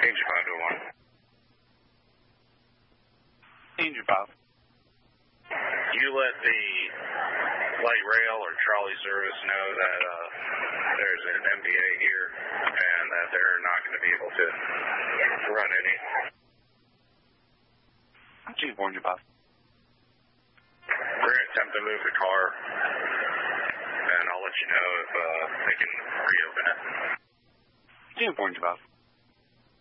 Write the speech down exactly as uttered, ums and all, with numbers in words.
Danger five oh one. Danger five. You let the light rail or trolley service know that uh, there's an M D A here and that they're not going to be able to run any. Chief Danger five. We're going to attempt to move the car, and I'll let you know if uh, they can reopen it. Chief Danger five.